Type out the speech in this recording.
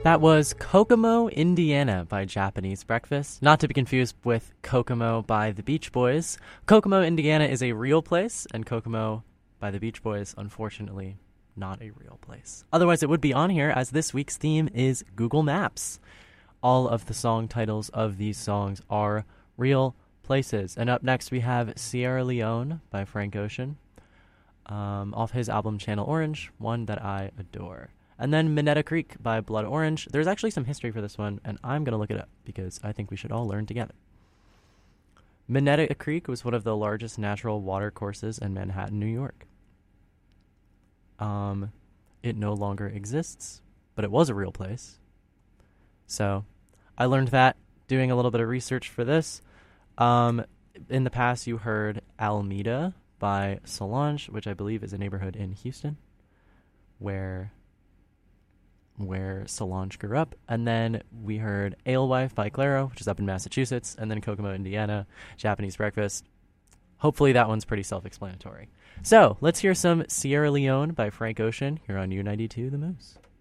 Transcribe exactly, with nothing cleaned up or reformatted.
That was Kokomo, Indiana by Japanese Breakfast, not to be confused with Kokomo by the Beach Boys. Kokomo, Indiana is a real place, and Kokomo by the Beach Boys, unfortunately, not a real place. Otherwise, it would be on here, as this week's theme is Google Maps. All of the song titles of these songs are real places. And up next, we have Sierra Leone by Frank Ocean, um, off his album Channel Orange, one that I adore. And then Minetta Creek by Blood Orange. There's actually some history for this one, and I'm going to look it up because I think we should all learn together. Minetta Creek was one of the largest natural water courses in Manhattan, New York. Um, it no longer exists, but it was a real place. So I learned that doing a little bit of research for this. Um, in the past, you heard Alameda by Solange, which I believe is a neighborhood in Houston, where... where Solange grew up. And then we heard Alewife by Clairo, which is up in Massachusetts, and then Kokomo, Indiana, Japanese Breakfast. Hopefully that one's pretty self-explanatory. So let's hear some Sierra Leone by Frank Ocean here on U ninety-two The Moose.